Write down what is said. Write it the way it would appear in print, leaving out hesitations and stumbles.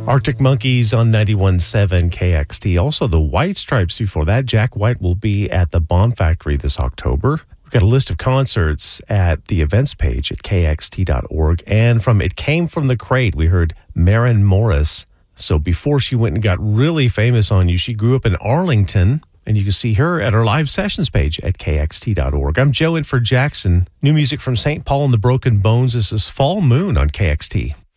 Arctic Monkeys on 91.7 KXT. Also, the White Stripes before that. Jack White will be at the Bomb Factory this October. We've got a list of concerts at the events page at kxt.org. And from It Came From the Crate, we heard Maren Morris. So before she went and got really famous on you, she grew up in Arlington. And you can see her at our live sessions page at kxt.org. I'm Joe in for Jackson. New music from St. Paul and the Broken Bones. This is Fall Moon on KXT.